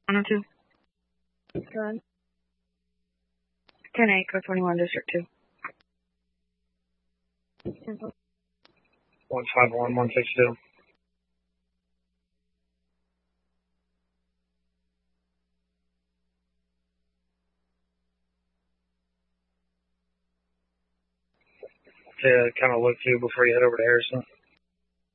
102. Run. 10-8, code 21, District 2. 151, 162. To kind of look through before you head over to Harrison.